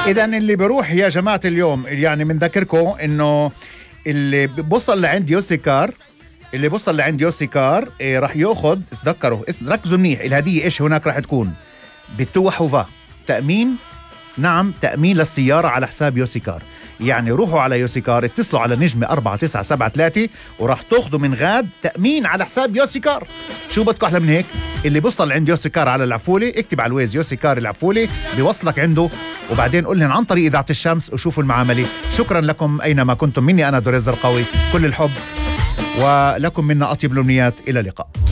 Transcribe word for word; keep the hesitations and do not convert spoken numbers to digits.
إذا اللي بروح يا جماعة اليوم يعني بنذكركم إنه اللي بوصل لعند يوسيكار اللي بوصل لعند يوسيكار إيه راح ياخد، تذكروا ركزوا منيح، الهدية إيش هناك راح تكون بالتوحوفا تأمين. نعم تأمين للسيارة على حساب يوسيكار. يعني روحوا على يوسيكار، اتصلوا على نجمة أربعة تسعة سبعة ثلاثة وراح تاخدوا من غاد تأمين على حساب يوسيكار. شو بدكم أحلى من هيك؟ اللي بيوصل عند يوسيكار على العفولة اكتب على الويز يوسيكار العفولة بيوصلك عنده، وبعدين قول لهم عن طريق إذاعة الشمس وشوفوا المعاملة. شكرا لكم أينما كنتم، مني أنا دوريز القوي، كل الحب ولكم منا أطيب الأمنيات، إلى اللقاء.